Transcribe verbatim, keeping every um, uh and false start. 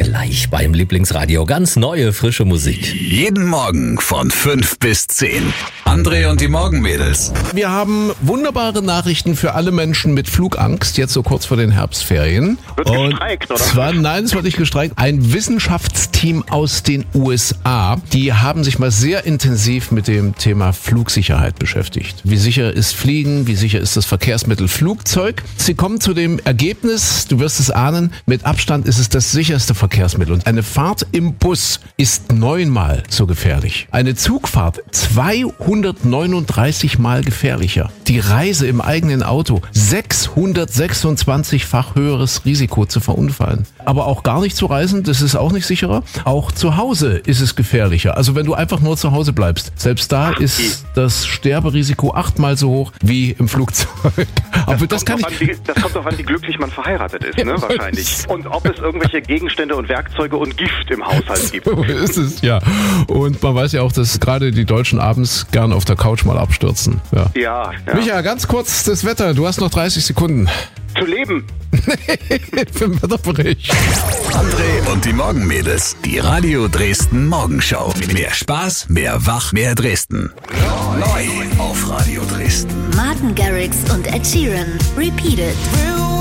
Gleich beim Lieblingsradio ganz neue, frische Musik. Jeden Morgen von fünf bis zehn. André und die Morgenmädels. Wir haben wunderbare Nachrichten für alle Menschen mit Flugangst, jetzt so kurz vor den Herbstferien. Wird gestreikt, oder? Zwar, nein, es wird nicht gestreikt. Ein Wissenschaftsteam aus den U S A, die haben sich mal sehr intensiv mit dem Thema Flugsicherheit beschäftigt. Wie sicher ist Fliegen? Wie sicher ist das Verkehrsmittel Flugzeug? Sie kommen zu dem Ergebnis, du wirst es ahnen, mit Abstand ist es das sicherste Verkehrsmittel. Und eine Fahrt im Bus ist neunmal so gefährlich. Eine Zugfahrt zweihundertneununddreißig Mal gefährlicher. Die Reise im eigenen Auto sechshundertsechsundzwanzig-fach höheres Risiko zu verunfallen. Aber auch gar nicht zu reisen, das ist auch nicht sicherer. Auch zu Hause ist es gefährlicher. Also wenn du einfach nur zu Hause bleibst, selbst da ist das Sterberisiko achtmal so hoch wie im Flugzeug. Aber das, das, kann kommt ich... an, wie, das kommt doch an, wie glücklich man verheiratet ist, ne? Wahrscheinlich. Und ob es irgendwelche Gegenstände und Werkzeuge und Gift im Haushalt gibt. So ist es, ja. Und man weiß ja auch, dass gerade die Deutschen abends gern auf der Couch mal abstürzen. Ja. Ja, ja. Micha, ganz kurz das Wetter. Du hast noch dreißig Sekunden. Zu leben. Für den Wetterbericht. André und die Morgenmädels. Die Radio Dresden Morgenschau. Mehr Spaß, mehr Wach, mehr Dresden. Neu auf Radio Dresden. Martin Garrix und Ed Sheeran. Repeated.